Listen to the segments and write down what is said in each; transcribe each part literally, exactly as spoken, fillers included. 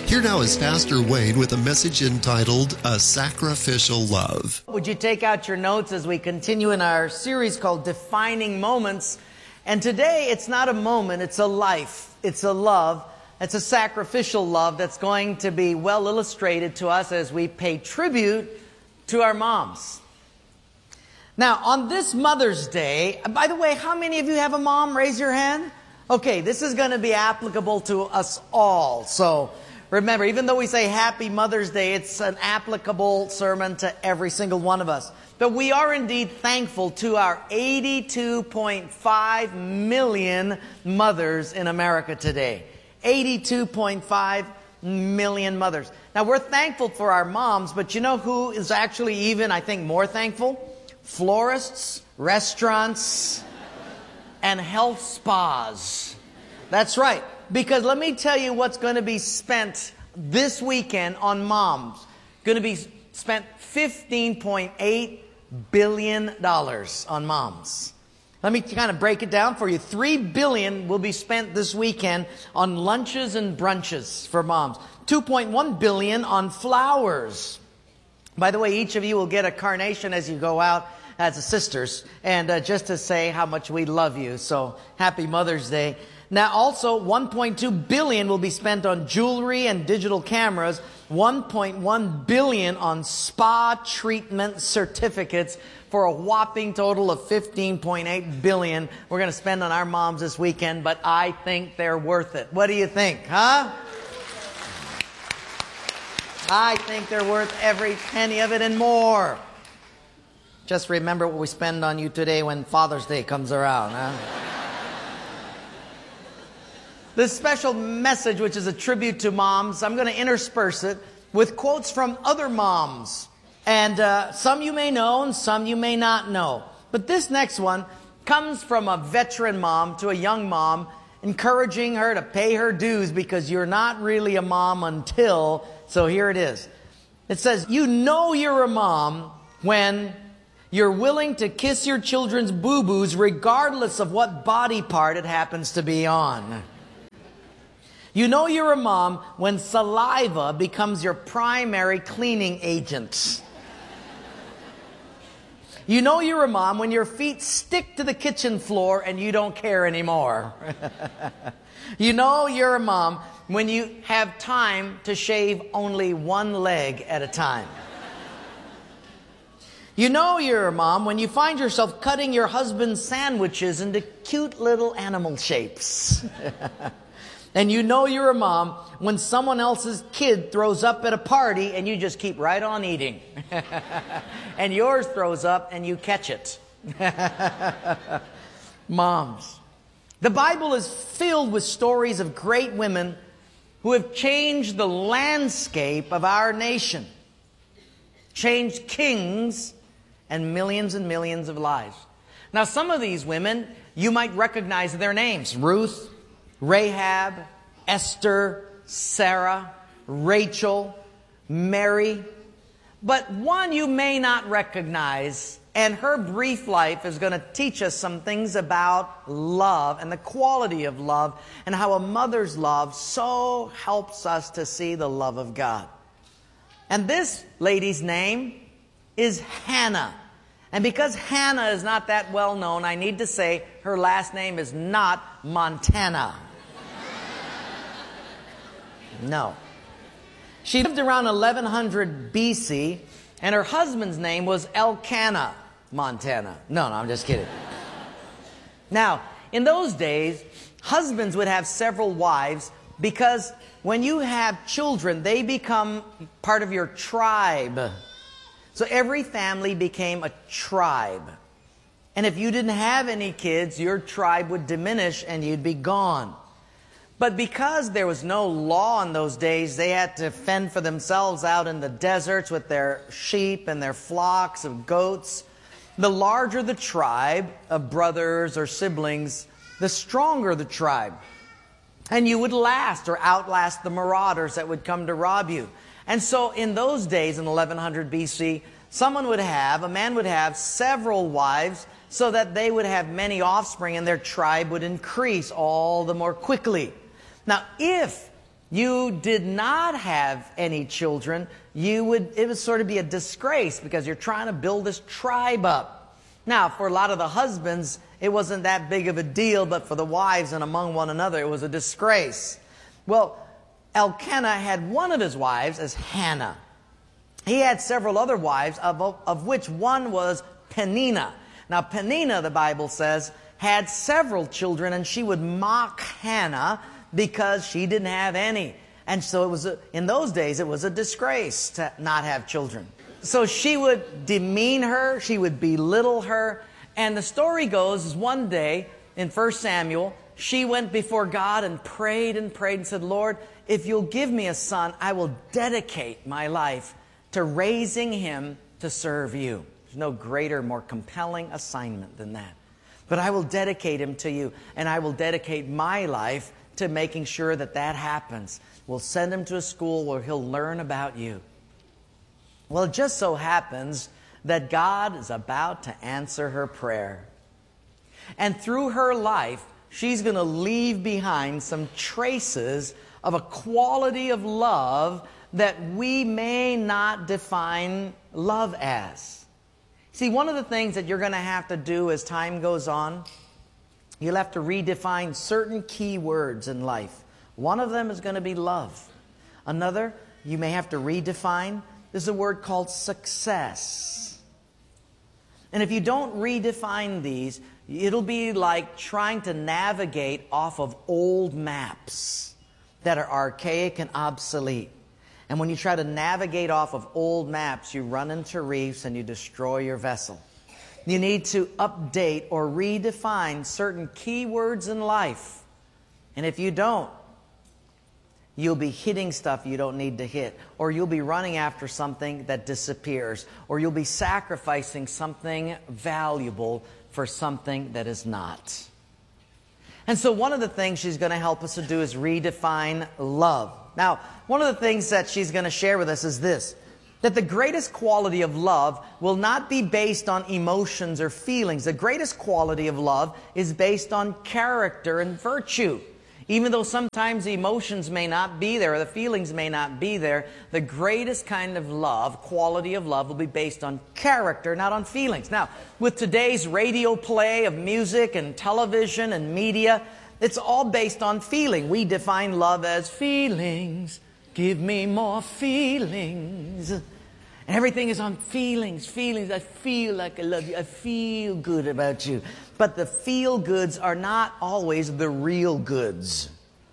Here now is Pastor Wayne with a message entitled, A Sacrificial Love. Would you take out your notes as we continue in our series called Defining Moments? And today, it's not a moment, it's a life. It's a love. It's a sacrificial love that's going to be well illustrated to us as we pay tribute to our moms. Now, on this Mother's Day, by the way, how many of you have a mom? Raise your hand. Okay, this is going to be applicable to us all. So remember, even though we say Happy Mother's Day, it's an applicable sermon to every single one of us. But we are indeed thankful to our eighty-two point five million mothers in America today. eighty-two point five million mothers. Now, we're thankful for our moms, but you know who is actually even, I think, more thankful? Florists, restaurants, and health spas. That's right. Because let me tell you what's going to be spent this weekend on moms. Going to be spent fifteen point eight billion dollars on moms. Let me kind of break it down for you. three billion dollars will be spent this weekend on lunches and brunches for moms. two point one billion dollars on flowers. By the way, each of you will get a carnation as you go out as a sisters, and uh, just to say how much we love you. So happy Mother's Day. Now also one point two billion dollars will be spent on jewelry and digital cameras. one point one billion dollars on spa treatment certificates, for a whopping total of fifteen point eight billion dollars we're going to spend on our moms this weekend, but I think they're worth it. What do you think, huh? I think they're worth every penny of it and more. Just remember what we spend on you today when Father's Day comes around, huh? This special message, which is a tribute to moms, I'm going to intersperse it with quotes from other moms. And uh, some you may know and some you may not know. But this next one comes from a veteran mom to a young mom, encouraging her to pay her dues because you're not really a mom until... So here it is. It says, you know you're a mom when you're willing to kiss your children's boo-boos regardless of what body part it happens to be on. You know you're a mom when saliva becomes your primary cleaning agent. You know you're a mom when your feet stick to the kitchen floor and you don't care anymore. You know you're a mom when you have time to shave only one leg at a time. You know you're a mom when you find yourself cutting your husband's sandwiches into cute little animal shapes. And you know you're a mom when someone else's kid throws up at a party and you just keep right on eating. And yours throws up and you catch it. Moms. The Bible is filled with stories of great women who have changed the landscape of our nation. Changed kings and millions and millions of lives. Now, some of these women, you might recognize their names. Ruth, Rahab, Esther, Sarah, Rachel, Mary. But one you may not recognize, and her brief life is going to teach us some things about love and the quality of love and how a mother's love so helps us to see the love of God. And this lady's name is Hannah. And because Hannah is not that well known, I need to say her last name is not Montana. No. She lived around eleven hundred B C, and her husband's name was Elkanah, Montana. No, no, I'm just kidding. Now, in those days, husbands would have several wives because when you have children, they become part of your tribe. So every family became a tribe. And if you didn't have any kids, your tribe would diminish and you'd be gone. But because there was no law in those days, they had to fend for themselves out in the deserts with their sheep and their flocks of goats. The larger the tribe of brothers or siblings, the stronger the tribe. And you would last or outlast the marauders that would come to rob you. And so in those days, in eleven hundred B C, someone would have, a man would have several wives so that they would have many offspring and their tribe would increase all the more quickly. Now, if you did not have any children, you would, it would sort of be a disgrace because you're trying to build this tribe up. Now, for a lot of the husbands, it wasn't that big of a deal, but for the wives and among one another, it was a disgrace. Well, Elkanah had one of his wives as Hannah. He had several other wives, of, of which one was Peninnah. Now, Peninnah, the Bible says, had several children, and she would mock Hannah because she didn't have any. And so it was a, in those days, it was a disgrace to not have children. So she would demean her, she would belittle her. And the story goes, is one day in First Samuel, she went before God and prayed and prayed and said, Lord, if you'll give me a son, I will dedicate my life to raising him to serve you. There's no greater, more compelling assignment than that. But I will dedicate him to you, and I will dedicate my life to making sure that that happens. We'll send him to a school where he'll learn about you. Well, it just so happens that God is about to answer her prayer. And through her life, she's going to leave behind some traces of a quality of love that we may not define love as. See, one of the things that you're going to have to do as time goes on, you'll have to redefine certain key words in life. One of them is going to be love. Another, you may have to redefine, is a word called success. And if you don't redefine these, it'll be like trying to navigate off of old maps that are archaic and obsolete. And when you try to navigate off of old maps, you run into reefs and you destroy your vessel. You need to update or redefine certain key words in life. And if you don't, you'll be hitting stuff you don't need to hit. Or you'll be running after something that disappears. Or you'll be sacrificing something valuable for something that is not. And so one of the things she's going to help us to do is redefine love. Now, one of the things that she's going to share with us is this, that the greatest quality of love will not be based on emotions or feelings. The greatest quality of love is based on character and virtue. Even though sometimes the emotions may not be there or the feelings may not be there, the greatest kind of love, quality of love, will be based on character, not on feelings. Now, with today's radio play of music and television and media, it's all based on feeling. We define love as feelings. Give me more feelings. And everything is on feelings, feelings. I feel like I love you. I feel good about you. But the feel goods are not always the real goods.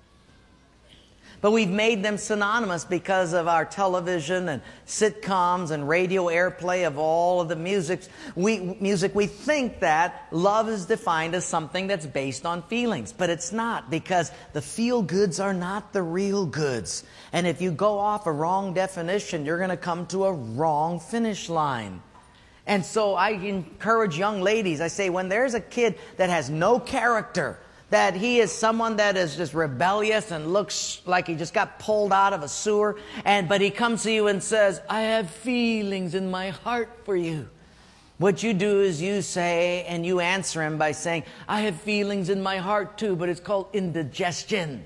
But we've made them synonymous because of our television and sitcoms and radio airplay of all of the music. We, music, we think that love is defined as something that's based on feelings. But it's not, because the feel goods are not the real goods. And if you go off a wrong definition, you're going to come to a wrong finish line. And so I encourage young ladies, I say, when there's a kid that has no character, that he is someone that is just rebellious and looks like he just got pulled out of a sewer, and but he comes to you and says, I have feelings in my heart for you. What you do is you say, and you answer him by saying, I have feelings in my heart too, but it's called indigestion.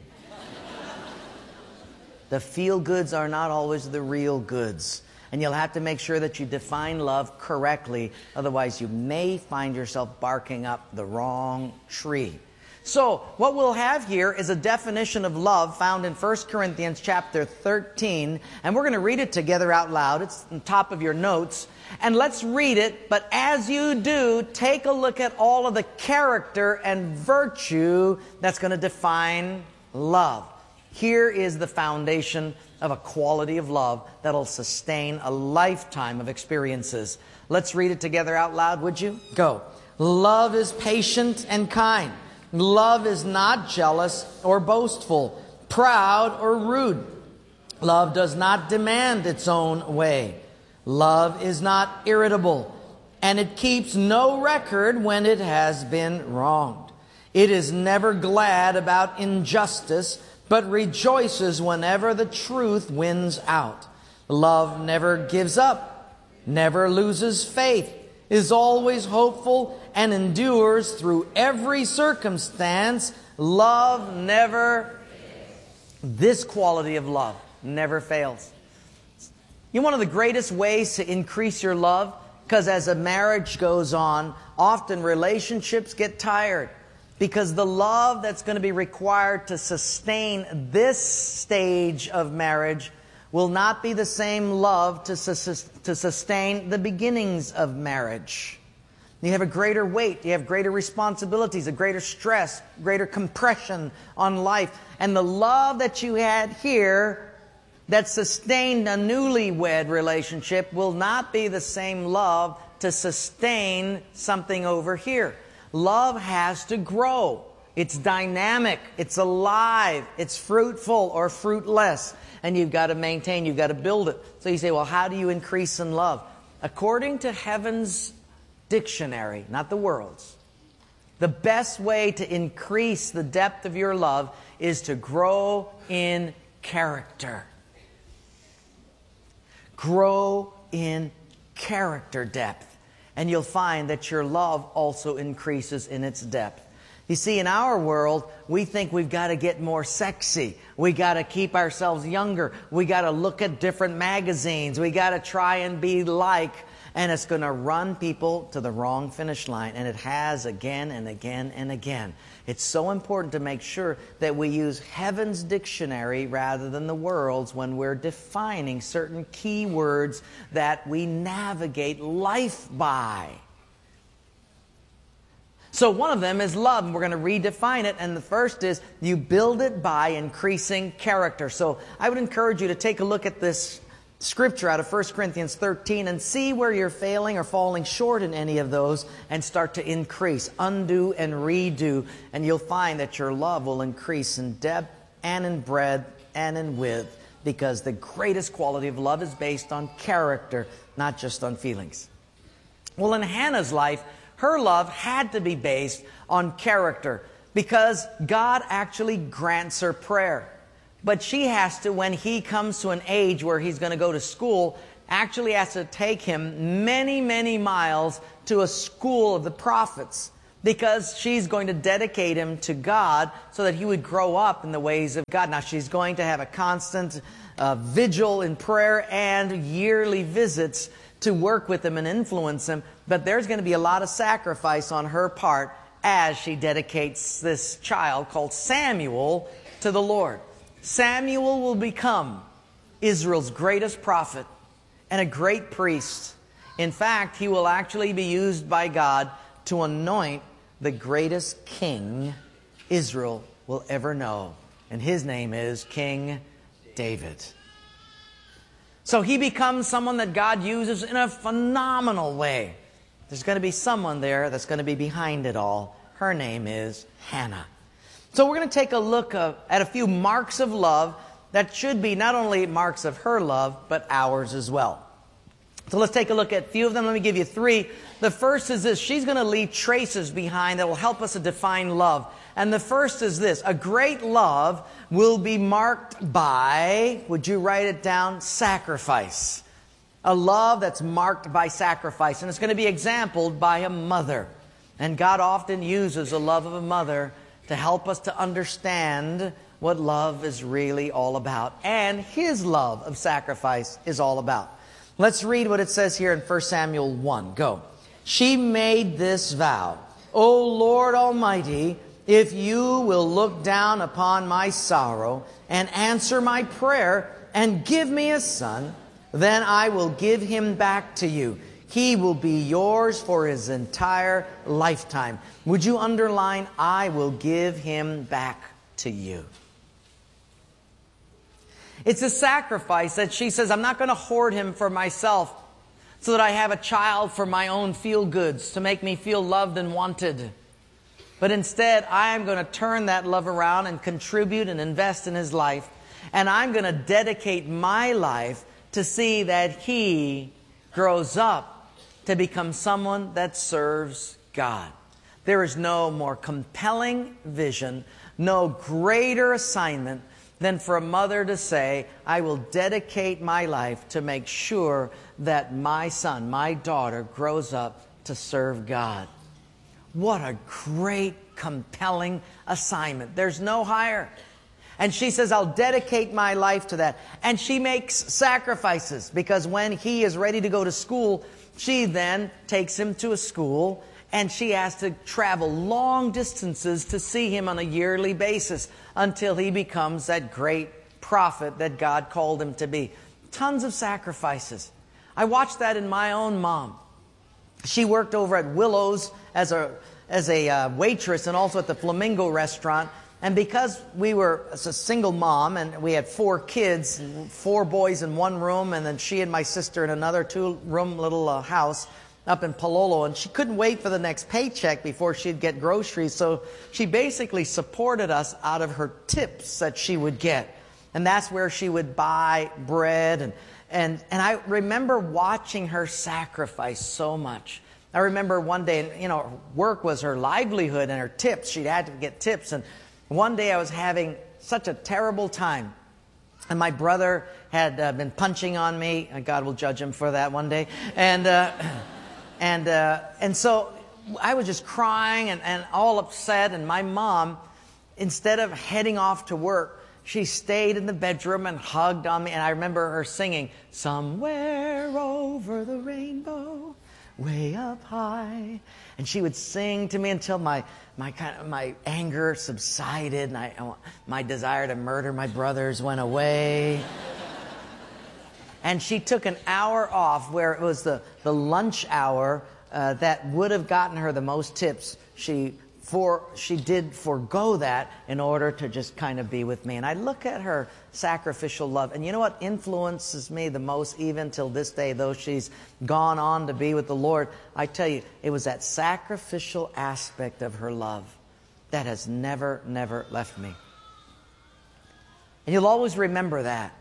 The feel goods are not always the real goods. And you'll have to make sure that you define love correctly. Otherwise, you may find yourself barking up the wrong tree. So, what we'll have here is a definition of love found in First Corinthians chapter thirteen. And we're going to read it together out loud. It's on top of your notes. And let's read it. But as you do, take a look at all of the character and virtue that's going to define love. Here is the foundation of a quality of love that'll sustain a lifetime of experiences. Let's read it together out loud, would you? Go. Love is patient and kind. Love is not jealous or boastful, proud or rude. Love does not demand its own way. Love is not irritable, and it keeps no record when it has been wronged. It is never glad about injustice, but rejoices whenever the truth wins out. Love never gives up, never loses faith, is always hopeful, and endures through every circumstance. Love never... This quality of love never fails. You know, one of the greatest ways to increase your love, because as a marriage goes on, often relationships get tired. Because the love that's going to be required to sustain this stage of marriage will not be the same love to, sus- to sustain the beginnings of marriage. You have a greater weight, you have greater responsibilities, a greater stress, greater compression on life. And the love that you had here that sustained a newlywed relationship will not be the same love to sustain something over here. Love has to grow. It's dynamic, it's alive, it's fruitful or fruitless. And you've got to maintain, you've got to build it. So you say, well, how do you increase in love? According to heaven's dictionary, not the world's, the best way to increase the depth of your love is to grow in character. Grow in character depth. And you'll find that your love also increases in its depth. You see, in our world, we think we've got to get more sexy. We got to keep ourselves younger. We got to look at different magazines. We got to try and be like. And it's going to run people to the wrong finish line. And it has again and again and again. It's so important to make sure that we use heaven's dictionary rather than the world's when we're defining certain key words that we navigate life by. So one of them is love, and we're going to redefine it. And the first is you build it by increasing character. So I would encourage you to take a look at this scripture out of First Corinthians thirteen and see where you're failing or falling short in any of those and start to increase, undo and redo, and you'll find that your love will increase in depth and in breadth and in width, because the greatest quality of love is based on character, not just on feelings. Well, in Hannah's life, her love had to be based on character because God actually grants her prayer. But she has to, when he comes to an age where he's going to go to school, actually has to take him many, many miles to a school of the prophets, because she's going to dedicate him to God so that he would grow up in the ways of God. Now, she's going to have a constant uh, vigil in prayer and yearly visits to work with him and influence him, but there's going to be a lot of sacrifice on her part as she dedicates this child called Samuel to the Lord. Samuel will become Israel's greatest prophet and a great priest. In fact, he will actually be used by God to anoint the greatest king Israel will ever know. And his name is King David. So he becomes someone that God uses in a phenomenal way. There's going to be someone there that's going to be behind it all. Her name is Hannah. So we're going to take a look uh, at a few marks of love that should be not only marks of her love, but ours as well. So let's take a look at a few of them. Let me give you three. The first is this. She's going to leave traces behind that will help us to define love. And the first is this. A great love will be marked by, would you write it down, sacrifice. A love that's marked by sacrifice. And it's going to be exampled by a mother. And God often uses the love of a mother to help us to understand what love is really all about. And his love of sacrifice is all about. Let's read what it says here in First Samuel one. Go. She made this vow. O Lord Almighty, if you will look down upon my sorrow and answer my prayer and give me a son, then I will give him back to you. He will be yours for his entire lifetime. Would you underline, I will give him back to you. It's a sacrifice that she says, I'm not going to hoard him for myself so that I have a child for my own feel-goods, to make me feel loved and wanted. But instead, I am going to turn that love around and contribute and invest in his life. And I'm going to dedicate my life to see that he grows up to become someone that serves God. There is no more compelling vision, no greater assignment than for a mother to say, I will dedicate my life to make sure that my son, my daughter, grows up to serve God. What a great, compelling assignment. There's no higher. And she says, I'll dedicate my life to that. And she makes sacrifices because when he is ready to go to school, she then takes him to a school and she has to travel long distances to see him on a yearly basis until he becomes that great prophet that God called him to be. Tons of sacrifices. I watched that in my own mom. She worked over at Willow's as a as a uh, waitress and also at the Flamingo restaurant. And because we were a single mom and we had four kids, four boys in one room, and then she and my sister in another two-room little uh, house up in Palolo, and she couldn't wait for the next paycheck before she'd get groceries. So she basically supported us out of her tips that she would get. And that's where she would buy bread. And, and, and I remember watching her sacrifice so much. I remember one day, you know, work was her livelihood and her tips. She had to get tips. And one day I was having such a terrible time. And my brother had uh, been punching on me. And God will judge him for that one day. And uh, and uh, and so I was just crying and, and all upset. And my mom, instead of heading off to work, she stayed in the bedroom and hugged on me. And I remember her singing, "Somewhere over the rainbow, way up high." And she would sing to me until my my kind of my anger subsided and I, my desire to murder my brothers went away. And she took an hour off where it was the, the lunch hour uh, that would have gotten her the most tips. She for she did forego that in order to just kind of be with me. And I look at her sacrificial love. And you know what influences me the most even till this day, though she's gone on to be with the Lord? I tell you, it was that sacrificial aspect of her love that has never, never left me. And you'll always remember that.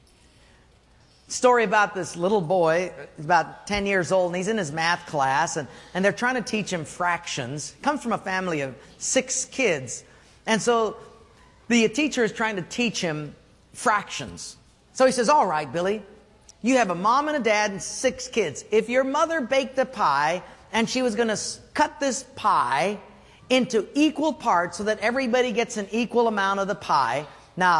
Story about this little boy, about ten years old, and he's in his math class, and, and they're trying to teach him fractions. Comes from a family of six kids. And so the teacher is trying to teach him fractions. So he says, all right, Billy, you have a mom and a dad and six kids. If your mother baked a pie and she was going to cut this pie into equal parts so that everybody gets an equal amount of the pie,